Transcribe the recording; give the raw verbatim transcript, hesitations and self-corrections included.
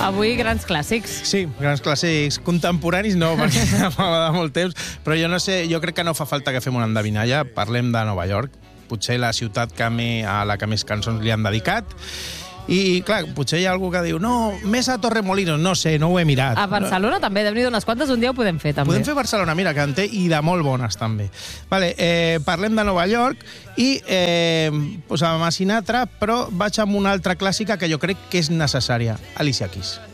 Avui grans clàssics. Sí, grans clàssics contemporanis no, perquè fa de molt temps, però jo no sé, jo crec que no fa falta que fem una endevinalla. Parlem de Nova York, potser la ciutat que me, a la que més cançons li han dedicat. I, clar, potser hi ha algú que diu no, més a Torremolinos, no sé, no ho he mirat. A Barcelona no? També, déu-n'hi-do unes quantes, un dia ho podem fer, també. Podem fer Barcelona, mira, que en té, i de molt bones, també. Vale, eh, parlem de Nova York i eh, pues amb Sinatra, però vaig amb una altra clàssica que jo crec que és necessària, Alicia Keys.